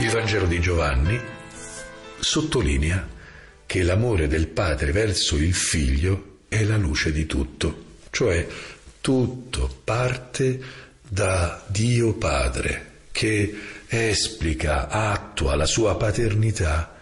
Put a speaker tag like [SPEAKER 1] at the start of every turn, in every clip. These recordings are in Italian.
[SPEAKER 1] Il Vangelo di Giovanni sottolinea che l'amore del Padre verso il Figlio è la luce di tutto, cioè tutto parte da Dio Padre che esplica, attua la sua paternità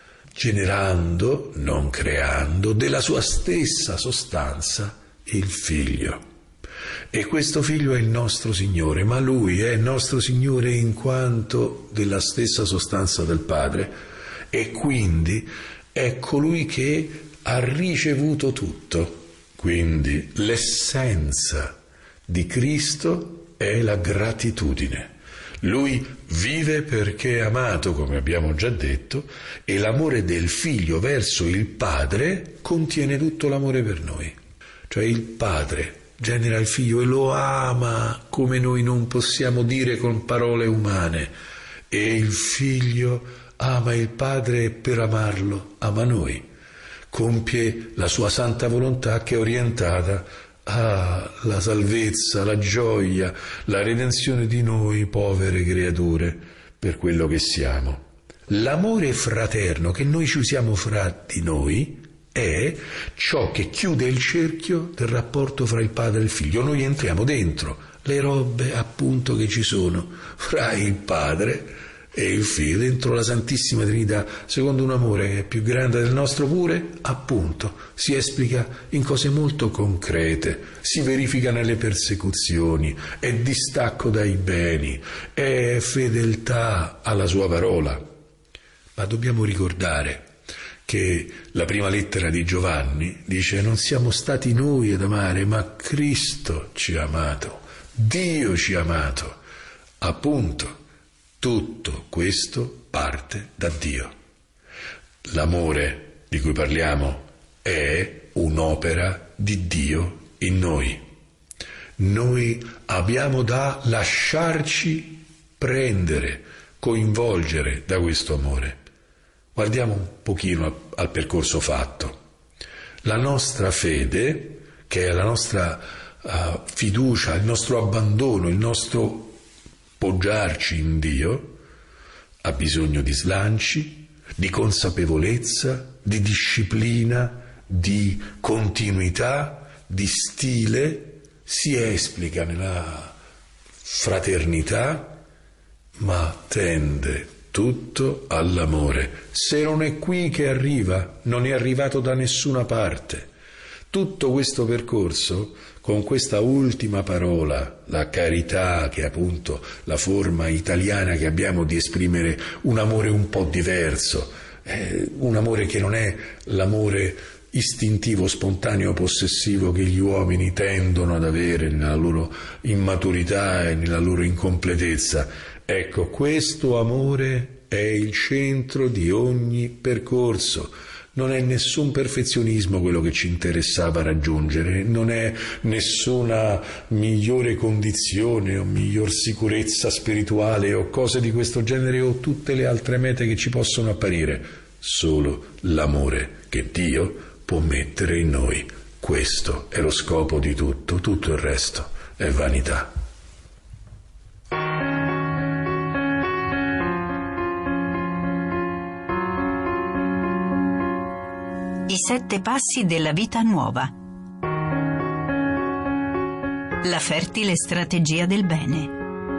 [SPEAKER 1] generando, non creando, della sua stessa sostanza il Figlio. E questo Figlio è il nostro Signore, ma Lui è il nostro Signore in quanto della stessa sostanza del Padre, e quindi è colui che ha ricevuto tutto. Quindi l'essenza di Cristo è la gratitudine. Lui vive perché è amato, come abbiamo già detto, e l'amore del Figlio verso il Padre contiene tutto l'amore per noi. Cioè il Padre genera il Figlio e lo ama come noi non possiamo dire con parole umane, e il Figlio ama il Padre e per amarlo ama noi. Compie la sua santa volontà che è orientata alla salvezza, la gioia, la redenzione di noi povere creature per quello che siamo. L'amore fraterno che noi ci usiamo fra di noi è ciò che chiude il cerchio del rapporto fra il Padre e il Figlio. Noi entriamo dentro le robe appunto che ci sono fra il Padre e il Figlio, dentro la Santissima Trinità, secondo un amore che è più grande del nostro pure, appunto, si esplica in cose molto concrete, si verifica nelle persecuzioni, è distacco dai beni, è fedeltà alla sua parola. Ma dobbiamo ricordare che la prima lettera di Giovanni dice: non siamo stati noi ad amare, ma Cristo ci ha amato, Dio ci ha amato. Appunto, tutto questo parte da Dio. L'amore di cui parliamo è un'opera di Dio in noi. Noi abbiamo da lasciarci prendere, coinvolgere da questo amore. Guardiamo un pochino al percorso fatto. La nostra fede, che è la nostra fiducia, il nostro abbandono, il nostro poggiarci in Dio, ha bisogno di slanci, di consapevolezza, di disciplina, di continuità, di stile, si esplica nella fraternità, ma tende tutto all'amore. Se non è qui che arriva, non è arrivato da nessuna parte. Tutto questo percorso, con questa ultima parola, la carità, che è appunto la forma italiana che abbiamo di esprimere un amore un po' diverso, un amore che non è l'amore istintivo, spontaneo, possessivo che gli uomini tendono ad avere nella loro immaturità e nella loro incompletezza. Ecco, questo amore è il centro di ogni percorso. Non è nessun perfezionismo quello che ci interessava raggiungere, non è nessuna migliore condizione o miglior sicurezza spirituale o cose di questo genere o tutte le altre mete che ci possono apparire. Solo l'amore che Dio può mettere in noi. Questo è lo scopo di tutto, tutto il resto è vanità.
[SPEAKER 2] I 7 passi della vita nuova. La fertile strategia del bene.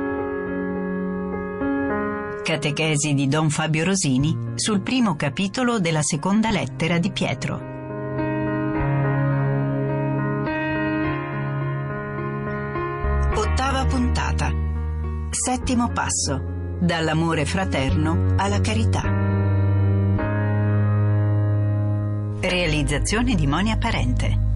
[SPEAKER 2] Catechesi di Don Fabio Rosini sul primo capitolo della seconda lettera di Pietro. Ottava puntata. Settimo passo. Dall'amore fraterno alla carità. Realizzazione di Monia Parente.